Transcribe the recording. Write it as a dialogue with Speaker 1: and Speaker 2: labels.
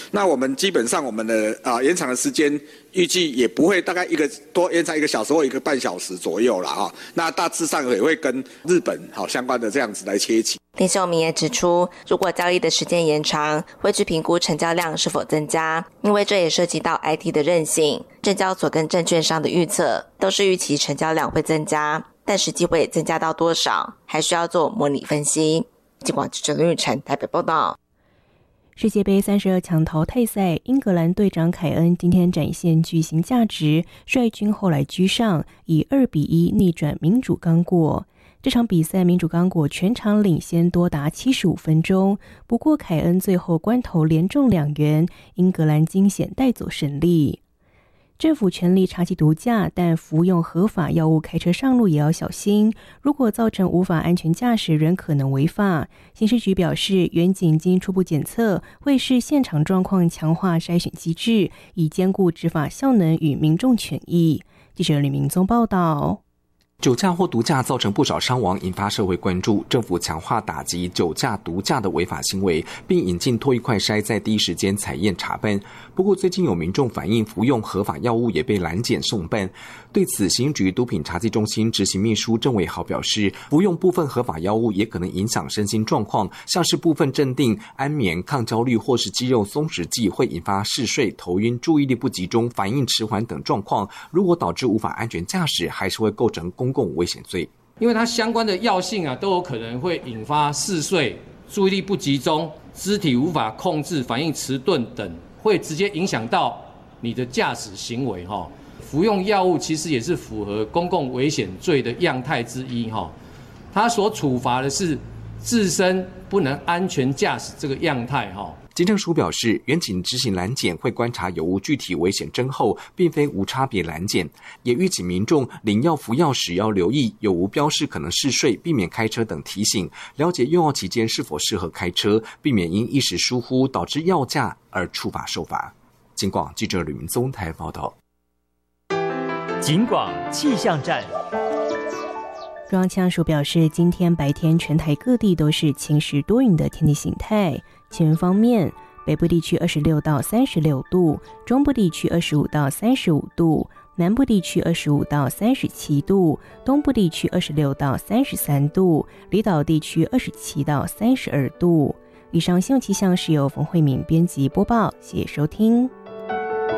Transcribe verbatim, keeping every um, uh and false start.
Speaker 1: 那我们基本上我们的啊延长的时间预计也不会大概一个多延长一个小时或一个半小时左右啦啊。那大致上也会跟日本好相关的这样子来切齐。
Speaker 2: 林秀明也指出，如果交易的时间延长，会去评估成交量是否增加，因为这也涉及到 I T 的韧性。证交所跟证券商的预测都是预期成交量会增加，但实际会增加到多少，还需要做模拟分析。尽管记者林玉成台北报道。
Speaker 3: 世界杯三十二强淘汰赛，英格兰队长凯恩今天展现巨星价值，率军后来居上，以二比一逆转民主刚果。这场比赛民主刚果全场领先多达七十五分钟，不过凯恩最后关头连中两元，英格兰惊险带走胜利。政府全力查缉毒驾，但服用合法药物开车上路也要小心，如果造成无法安全驾驶，仍可能违法。刑事局表示，远警经初步检测，会视现场状况强化筛选机制，以兼顾执法效能与民众权益。记者李明宗报道。
Speaker 4: 酒驾或毒驾造成不少伤亡，引发社会关注。政府强化打击酒驾、毒驾的违法行为，并引进唾液快筛，在第一时间采验查办。不过，最近有民众反映，服用合法药物也被拦检送办。对此，刑警局毒品查缉中心执行秘书郑伟豪表示，服用部分合法药物也可能影响身心状况，像是部分镇定、安眠、抗焦虑或是肌肉松弛剂，会引发嗜睡、头晕、注意力不集中、反应迟缓等状况。如果导致无法安全驾驶，还是会构成公公共危险罪，
Speaker 5: 因为它相关的药性啊，都有可能会引发嗜睡、注意力不集中、肢体无法控制、反应迟钝等，会直接影响到你的驾驶行为哈。服用药物其实也是符合公共危险罪的样态之一哈，它所处罚的是自身不能安全驾驶这个样态哈。
Speaker 4: 警政署表示，远警执行拦检会观察有无具体危险征候，并非无差别拦检，也预警民众领药服药时要留意有无标示可能嗜睡、避免开车等提醒，了解用药期间是否适合开车，避免因一时疏忽导致药驾而触法受罚。警广记者吕明宗台报道。
Speaker 6: 警广气象站。
Speaker 3: 中央气象署表示，今天白天全台各地都是晴时多云的天气形态。气温方面，北部地区二十六到三十六度，中部地区二十五到三十五度，南部地区二十五到三十七度，东部地区二十六到三十三度，离岛地区二十七到三十二度。以上新闻气象是由冯慧敏编辑播报，谢谢收听。